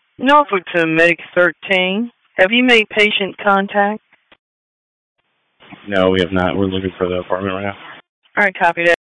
Norfolk to Medic 13. Have you made patient contact? No, we have not. We're looking for the apartment right now. All right, copy that.